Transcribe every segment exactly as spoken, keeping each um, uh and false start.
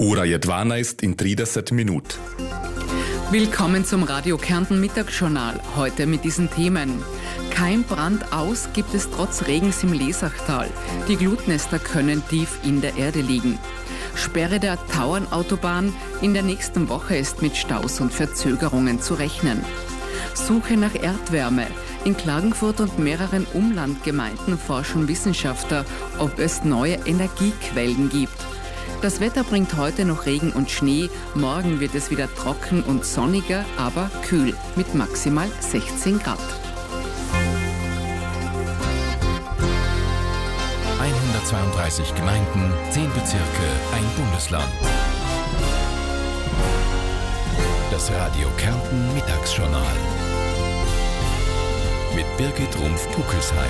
Ura Jedwana ist in trideset minut. Willkommen zum Radio Kärnten Mittagsjournal. Heute mit diesen Themen. Kein Brand aus gibt es trotz Regens im Lesachtal. Die Glutnester können tief in der Erde liegen. Sperre der Tauernautobahn. In der nächsten Woche ist mit Staus und Verzögerungen zu rechnen. Suche nach Erdwärme. In Klagenfurt und mehreren Umlandgemeinden forschen Wissenschaftler, ob es neue Energiequellen gibt. Das Wetter bringt heute noch Regen und Schnee. Morgen wird es wieder trocken und sonniger, aber kühl mit maximal sechzehn Grad. hundertzweiunddreißig Gemeinden, zehn Bezirke, ein Bundesland. Das Radio Kärnten Mittagsjournal mit Birgit Rumpf-Puckelsheim.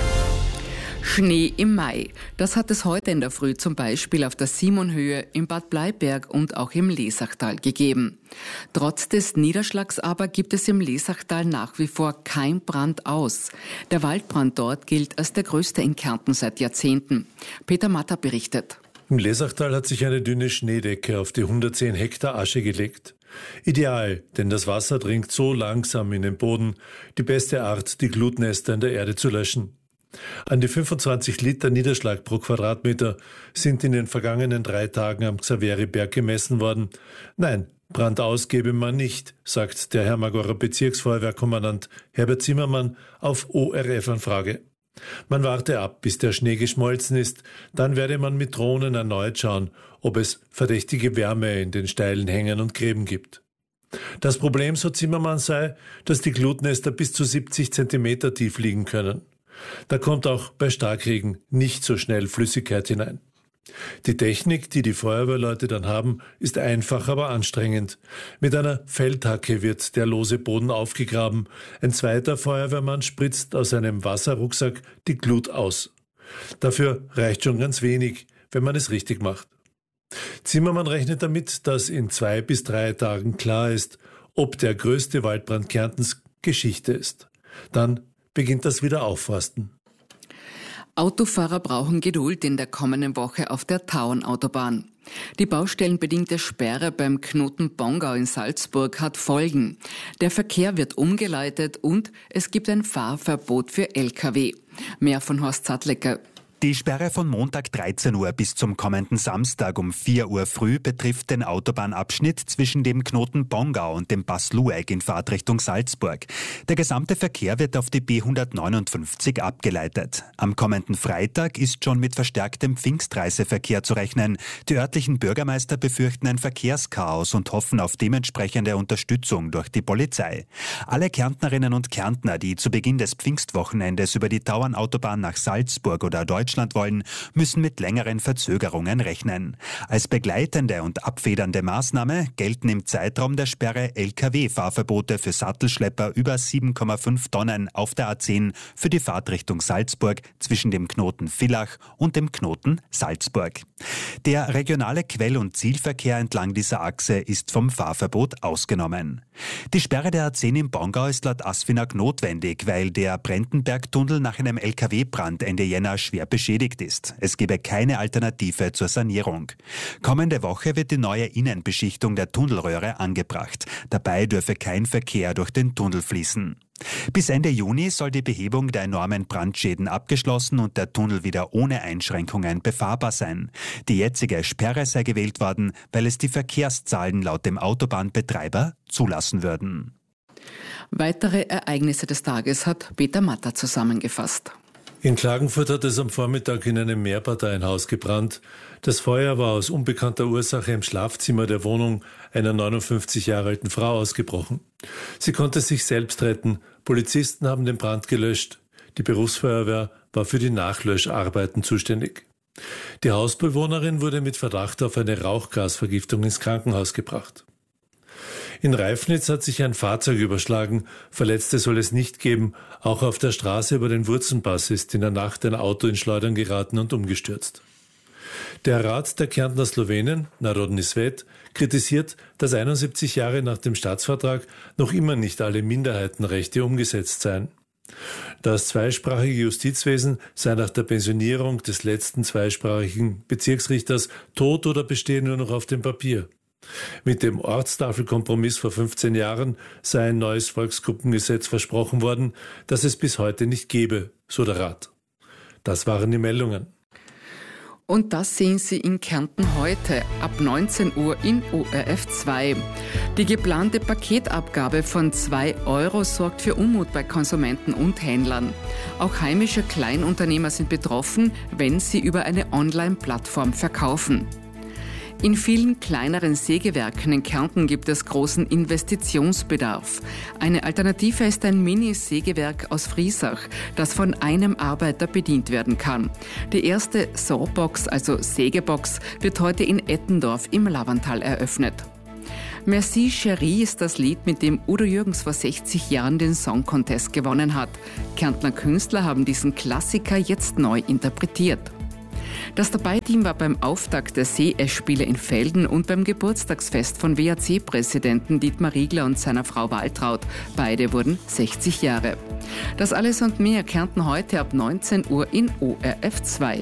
Schnee im Mai. Das hat es heute in der Früh zum Beispiel auf der Simonhöhe, im Bad Bleiberg und auch im Lesachtal gegeben. Trotz des Niederschlags aber gibt es im Lesachtal nach wie vor kein Brand aus. Der Waldbrand dort gilt als der größte in Kärnten seit Jahrzehnten. Peter Matter berichtet. Im Lesachtal hat sich eine dünne Schneedecke auf die hundertzehn Hektar Asche gelegt. Ideal, denn das Wasser dringt so langsam in den Boden. Die beste Art, die Glutnester in der Erde zu löschen. An die fünfundzwanzig Liter Niederschlag pro Quadratmeter sind in den vergangenen drei Tagen am Xaveriberg gemessen worden. Nein, Brand aus gebe man nicht, sagt der Hermagorer Bezirksfeuerwehrkommandant Herbert Zimmermann auf O R F-Anfrage. Man warte ab, bis der Schnee geschmolzen ist, dann werde man mit Drohnen erneut schauen, ob es verdächtige Wärme in den steilen Hängen und Gräben gibt. Das Problem, so Zimmermann, sei, dass die Glutnester bis zu siebzig Zentimeter tief liegen können. Da kommt auch bei Starkregen nicht so schnell Flüssigkeit hinein. Die Technik, die die Feuerwehrleute dann haben, ist einfach, aber anstrengend. Mit einer Feldhacke wird der lose Boden aufgegraben. Ein zweiter Feuerwehrmann spritzt aus einem Wasserrucksack die Glut aus. Dafür reicht schon ganz wenig, wenn man es richtig macht. Zimmermann rechnet damit, dass in zwei bis drei Tagen klar ist, ob der größte Waldbrand Kärntens Geschichte ist. Dann beginnt das Wiederaufforsten. Autofahrer brauchen Geduld in der kommenden Woche auf der Tauernautobahn. Die baustellenbedingte Sperre beim Knoten Bongau in Salzburg hat Folgen. Der Verkehr wird umgeleitet und es gibt ein Fahrverbot für L K W. Mehr von Horst Zadlecker. Die Sperre von Montag dreizehn Uhr bis zum kommenden Samstag um vier Uhr früh betrifft den Autobahnabschnitt zwischen dem Knoten Bongau und dem Pass Lueck in Fahrtrichtung Salzburg. Der gesamte Verkehr wird auf die B hundertneunundfünfzig abgeleitet. Am kommenden Freitag ist schon mit verstärktem Pfingstreiseverkehr zu rechnen. Die örtlichen Bürgermeister befürchten ein Verkehrschaos und hoffen auf dementsprechende Unterstützung durch die Polizei. Alle Kärntnerinnen und Kärntner, die zu Beginn des Pfingstwochenendes über die Tauernautobahn nach Salzburg oder Deutschland wollen, müssen mit längeren Verzögerungen rechnen. Als begleitende und abfedernde Maßnahme gelten im Zeitraum der Sperre L K W-Fahrverbote für Sattelschlepper über sieben Komma fünf Tonnen auf der A zehn für die Fahrtrichtung Salzburg zwischen dem Knoten Villach und dem Knoten Salzburg. Der regionale Quell- und Zielverkehr entlang dieser Achse ist vom Fahrverbot ausgenommen. Die Sperre der A zehn im Bongau ist laut ASFINAG notwendig, weil der Brentenbergtunnel nach einem L K W-Brand Ende Jänner schwer beschädigt ist. Es gebe keine Alternative zur Sanierung. Kommende Woche wird die neue Innenbeschichtung der Tunnelröhre angebracht. Dabei dürfe kein Verkehr durch den Tunnel fließen. Bis Ende Juni soll die Behebung der enormen Brandschäden abgeschlossen und der Tunnel wieder ohne Einschränkungen befahrbar sein. Die jetzige Sperre sei gewählt worden, weil es die Verkehrszahlen laut dem Autobahnbetreiber zulassen würden. Weitere Ereignisse des Tages hat Peter Matter zusammengefasst. In Klagenfurt hat es am Vormittag in einem Mehrparteienhaus gebrannt. Das Feuer war aus unbekannter Ursache im Schlafzimmer der Wohnung einer neunundfünfzig Jahre alten Frau ausgebrochen. Sie konnte sich selbst retten. Polizisten haben den Brand gelöscht. Die Berufsfeuerwehr war für die Nachlöscharbeiten zuständig. Die Hausbewohnerin wurde mit Verdacht auf eine Rauchgasvergiftung ins Krankenhaus gebracht. In Reifnitz hat sich ein Fahrzeug überschlagen. Verletzte soll es nicht geben. Auch auf der Straße über den Wurzenpass ist in der Nacht ein Auto in Schleudern geraten und umgestürzt. Der Rat der Kärntner Slowenen, Narodni Svet, kritisiert, dass einundsiebzig Jahre nach dem Staatsvertrag noch immer nicht alle Minderheitenrechte umgesetzt seien. Das zweisprachige Justizwesen sei nach der Pensionierung des letzten zweisprachigen Bezirksrichters tot oder bestehe nur noch auf dem Papier. Mit dem Ortstafelkompromiss vor fünfzehn Jahren sei ein neues Volksgruppengesetz versprochen worden, das es bis heute nicht gebe, so der Rat. Das waren die Meldungen. Und das sehen Sie in Kärnten heute ab neunzehn Uhr in O R F zwei. Die geplante Paketabgabe von zwei Euro sorgt für Unmut bei Konsumenten und Händlern. Auch heimische Kleinunternehmer sind betroffen, wenn sie über eine Online-Plattform verkaufen. In vielen kleineren Sägewerken in Kärnten gibt es großen Investitionsbedarf. Eine Alternative ist ein Mini-Sägewerk aus Friesach, das von einem Arbeiter bedient werden kann. Die erste Sawbox, also Sägebox, wird heute in Ettendorf im Lavantal eröffnet. Merci Chérie ist das Lied, mit dem Udo Jürgens vor sechzig Jahren den Song Contest gewonnen hat. Kärntner Künstler haben diesen Klassiker jetzt neu interpretiert. Das Dabei-Team war beim Auftakt der C S-Spiele in Velden und beim Geburtstagsfest von W A C-Präsidenten Dietmar Riegler und seiner Frau Waltraud. Beide wurden sechzig Jahre. Das alles und mehr Kärnten heute ab neunzehn Uhr in O R F zwei.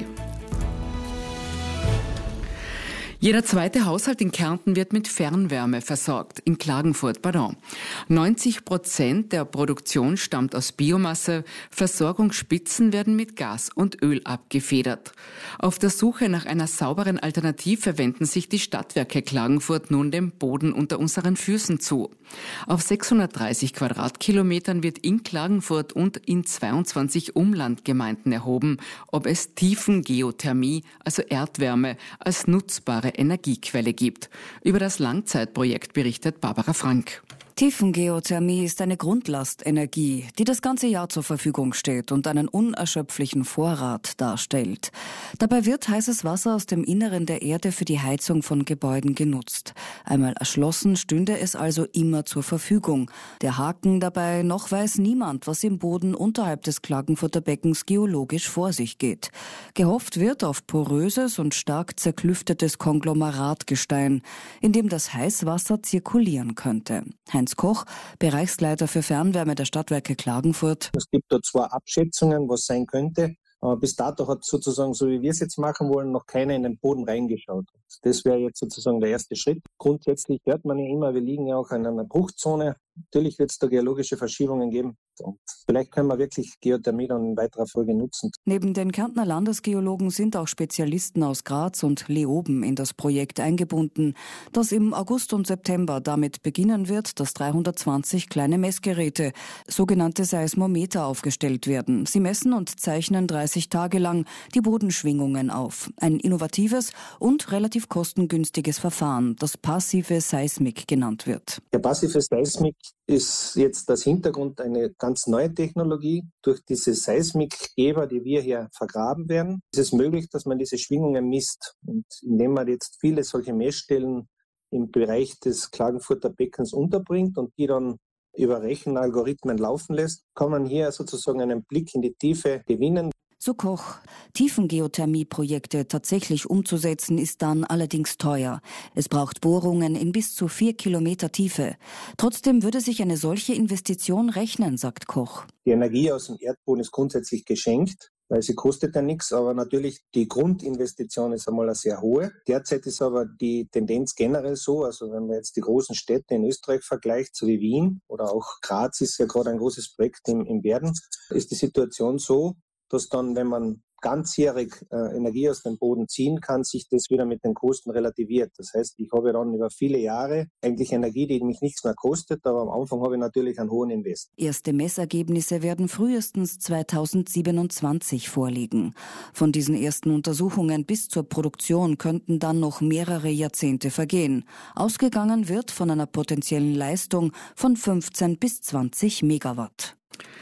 Jeder zweite Haushalt in Kärnten wird mit Fernwärme versorgt. In Klagenfurt, pardon. neunzig Prozent der Produktion stammt aus Biomasse. Versorgungsspitzen werden mit Gas und Öl abgefedert. Auf der Suche nach einer sauberen Alternative wenden sich die Stadtwerke Klagenfurt nun dem Boden unter unseren Füßen zu. Auf sechshundertdreißig Quadratkilometern wird in Klagenfurt und in zweiundzwanzig Umlandgemeinden erhoben, ob es Tiefengeothermie, also Erdwärme, als nutzbare Energiequelle gibt. Über das Langzeitprojekt berichtet Barbara Frank. Tiefengeothermie ist eine Grundlastenergie, die das ganze Jahr zur Verfügung steht und einen unerschöpflichen Vorrat darstellt. Dabei wird heißes Wasser aus dem Inneren der Erde für die Heizung von Gebäuden genutzt. Einmal erschlossen stünde es also immer zur Verfügung. Der Haken dabei: noch weiß niemand, was im Boden unterhalb des Klagenfurter Beckens geologisch vor sich geht. Gehofft wird auf poröses und stark zerklüftetes Konglomeratgestein, in dem das Heißwasser zirkulieren könnte. Heinz Koch, Bereichsleiter für Fernwärme der Stadtwerke Klagenfurt. Es gibt da zwar Abschätzungen, was sein könnte, aber bis dato hat sozusagen, so wie wir es jetzt machen wollen, noch keiner in den Boden reingeschaut. Das wäre jetzt sozusagen der erste Schritt. Grundsätzlich hört man ja immer, wir liegen ja auch in einer Bruchzone. Natürlich wird es da geologische Verschiebungen geben. Und vielleicht können wir wirklich Geothermie dann in weiterer Folge nutzen. Neben den Kärntner Landesgeologen sind auch Spezialisten aus Graz und Leoben in das Projekt eingebunden, das im August und September damit beginnen wird, dass dreihundertzwanzig kleine Messgeräte, sogenannte Seismometer, aufgestellt werden. Sie messen und zeichnen dreißig Tage lang die Bodenschwingungen auf. Ein innovatives und relativ kostengünstiges Verfahren, das passive Seismik genannt wird. Der passive Seismik ist jetzt das Hintergrund eine ganz neue Technologie. Durch diese Seismikgeber, die wir hier vergraben werden, ist es möglich, dass man diese Schwingungen misst. Und indem man jetzt viele solche Messstellen im Bereich des Klagenfurter Beckens unterbringt und die dann über Rechenalgorithmen laufen lässt, kann man hier sozusagen einen Blick in die Tiefe gewinnen. So Koch. Tiefengeothermie-Projekte tatsächlich umzusetzen, ist dann allerdings teuer. Es braucht Bohrungen in bis zu vier Kilometer Tiefe. Trotzdem würde sich eine solche Investition rechnen, sagt Koch. Die Energie aus dem Erdboden ist grundsätzlich geschenkt, weil sie kostet ja nichts, aber natürlich die Grundinvestition ist einmal eine sehr hohe. Derzeit ist aber die Tendenz generell so, also wenn man jetzt die großen Städte in Österreich vergleicht, so wie Wien oder auch Graz ist ja gerade ein großes Projekt im, im Werden, ist die Situation so, dass dann, wenn man ganzjährig äh, Energie aus dem Boden ziehen kann, sich das wieder mit den Kosten relativiert. Das heißt, ich habe dann über viele Jahre eigentlich Energie, die mich nichts mehr kostet, aber am Anfang habe ich natürlich einen hohen Invest. Erste Messergebnisse werden frühestens zweitausendsiebenundzwanzig vorliegen. Von diesen ersten Untersuchungen bis zur Produktion könnten dann noch mehrere Jahrzehnte vergehen. Ausgegangen wird von einer potenziellen Leistung von fünfzehn bis zwanzig Megawatt.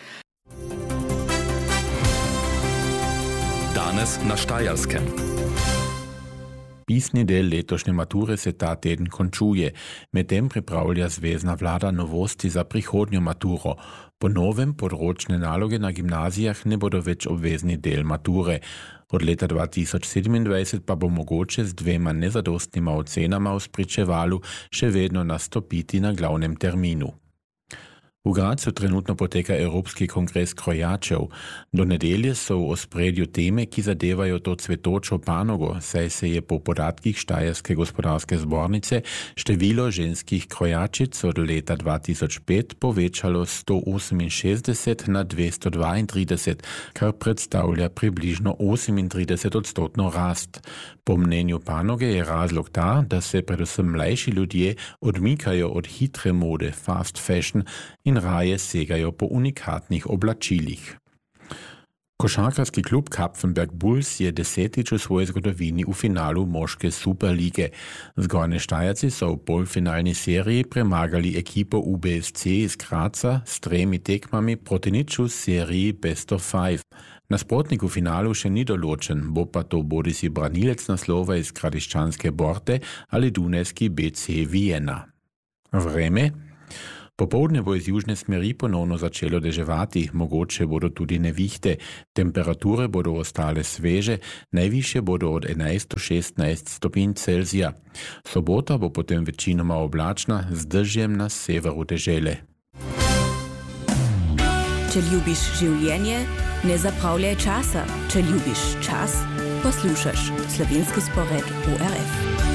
Danes na Štajerskem. Pisni del letošnje mature se ta teden končuje, medtem pripravlja zvezna vlada novosti za prihodnjo maturo. Po novem področne naloge na gimnazijah ne bodo več obvezni del mature. Od leta dva tisoč sedemindvajset pa bo mogoče z dvema nezadostnima ocenama v spričevalu še vedno nastopiti na glavnem terminu. V Gracu trenutno poteka Evropski kongres krojačev. Do nedelje so v ospredju teme, ki zadevajo to cvetočo panogo, saj se je po podatkih Štajerske gospodarske zbornice število ženskih krojačic od leta dva tisoč pet povečalo sto oseminšestdeset na dvesto dvaintrideset, kar predstavlja približno osemintrideset odstotno rast. Po mnenju panoge je razlog ta, da se predvsem mlajši ljudje odmikajo od hitre mode, fast fashion, in raje segajo po unikatnih oblačilih. Košarkarski klub Kapfenberg Bulls je desetič v svoji zgodovini v finalu moške Superlige. Zgornji Štajerci so v polfinalni seriji premagali ekipo U B S C iz Graca s tremi tekmami proti niču v seriji Best of Five. Nasprotnik v finalu še ni določen, bo pa to bodisi branilec naslova iz Gradiščanske Borte ali dunajski B C Vienna. Vreme? Popoldne bo iz južne smeri ponovno začelo deževati, mogoče bodo tudi nevihte. Temperature bodo ostale sveže, najvišje bodo od enajst do šestnajst stopinj Celzija. Sobota bo potem večinoma oblačna z dežjem na severu dežele. Če ljubiš življenje, ne zapravljaj časa. Če ljubiš čas, poslušaš Slovenski spored U R F.